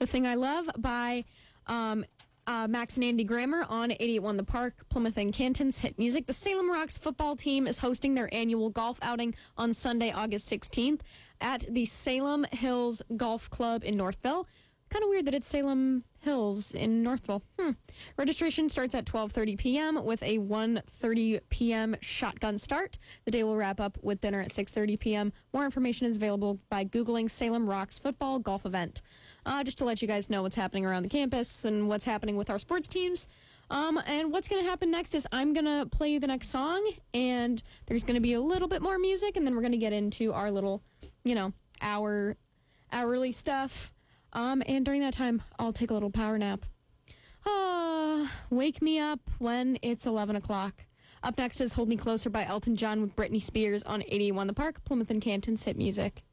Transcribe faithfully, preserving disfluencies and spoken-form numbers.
The Thing I Love by um, uh, Max and Andy Grammer on eighty-eight point one The Park, Plymouth and Canton's hit music. The Salem Rocks football team is hosting their annual golf outing on Sunday, August sixteenth at the Salem Hills Golf Club in Northville. Kind of weird that it's Salem Hills in Northville. Hmm. Registration starts at twelve thirty p.m. with a one thirty p.m. shotgun start. The day will wrap up with dinner at six thirty p.m. More information is available by Googling Salem Rocks Football Golf Event. Uh, just to let you guys know what's happening around the campus and what's happening with our sports teams. Um, and what's going to happen next is I'm going to play you the next song, and there's going to be a little bit more music, and then we're going to get into our little, you know, hour, hourly stuff. Um, and during that time, I'll take a little power nap. Ah, wake me up when it's eleven o'clock. Up next is Hold Me Closer by Elton John with Britney Spears on eighty-one The Park, Plymouth and Canton's hit music.